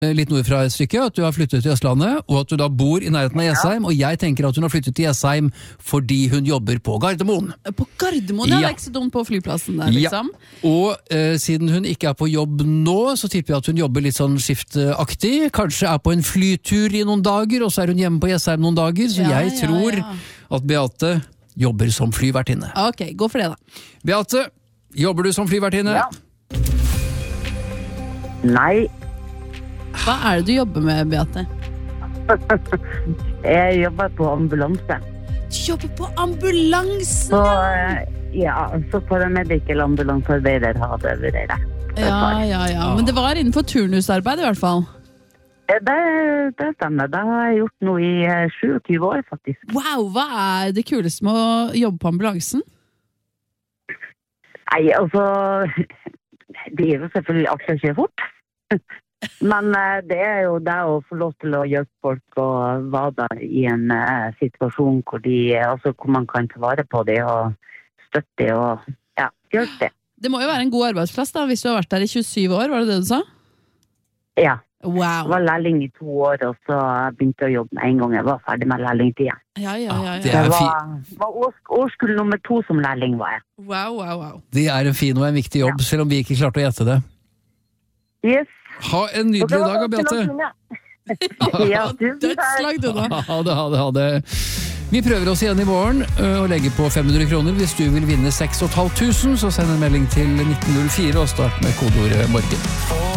litt nord fra et stykke, at du har flyttet til Østlandet, og at du da bor i nærheten av Jessheim, og jeg tenker at hun har flyttet til Jessheim fordi hun jobber på Gardermoen. På Gardermoen? Ja. Det er ikke så dumt på flyplassen der, liksom. Ja. Og siden hun ikke er på jobb nå, så tipper jeg at hun jobber litt sånn skiftaktig, kanskje er på en flytur i noen dager, og så er hun hjemme på Jessheim noen dager, så jeg tror at Beate jobber som flyvertinne. Ok, gå for det da. Beate, jobber du som flyvertinne? Ja. Nei. Hva er det du jobber med, Beate? Jeg jobber på ambulanse. Du jobber på ambulanse? Så paramedical ambulansearbeider har det vært. Ja. Men det var innenfor turnusarbeid i hvert fall. Det stemmer. Det har jeg gjort nå i 27 år, faktisk. Wow, hva er det kuleste med å jobbe på ambulansen? Nei, altså, det er jo selvfølgelig akkurat ikke fort. Men det er jo det å få lov til å hjelpe folk og være i en situasjon hvor man kan ta vare på det og støtte og hjelpe det. Det må jo være en god arbeidsplass da, hvis du har vært der i 27 år, var det det du sa? Ja. Wow. Jeg var lærling i 2 år, og så begynte jeg å jobbe med en gang jeg var ferdig med lærlingtiden. Ja. Det var årskull nummer 2 som lærling var jeg. Wow. Det er en fin og en viktig jobb, selv om vi ikke klarte å gjette det. Yes. Ha en nydelig dag, Beate. Dødslag du da. Ha det. Vi prøver oss igjen i morgen og legger på 500 kroner. Hvis du vil vinne 6 500, så send en melding til 1904 og start med kodeordet morgen.